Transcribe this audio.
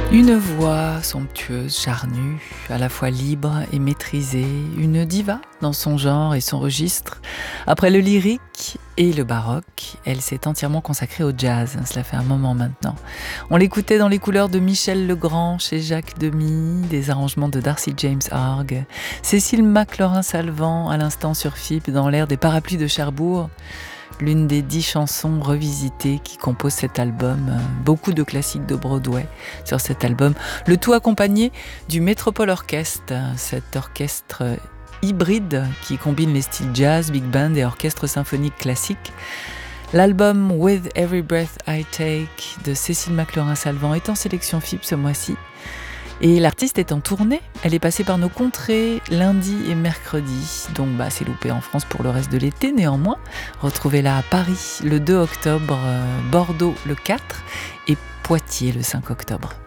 Une voix somptueuse, charnue, à la fois libre et maîtrisée, une diva dans son genre et son registre. Après le lyrique et le baroque, elle s'est entièrement consacrée au jazz, cela fait un moment maintenant. On l'écoutait dans les couleurs de Michel Legrand chez Jacques Demy, des arrangements de Darcy James Harg, Cécile McLaurin-Salvant à l'instant sur FIP dans l'air des parapluies de Cherbourg. L'une des 10 chansons revisitées qui composent cet album. Beaucoup de classiques de Broadway sur cet album. Le tout accompagné du Metropole Orchestre, cet orchestre hybride qui combine les styles jazz, big band et orchestre symphonique classique. L'album With Every Breath I Take de Cécile McLaurin-Salvant est en sélection FIP ce mois-ci. Et l'artiste est en tournée, elle est passée par nos contrées lundi et mercredi, donc c'est loupé en France pour le reste de l'été. Néanmoins, retrouvez-la à Paris le 2 octobre, Bordeaux le 4 et Poitiers le 5 octobre.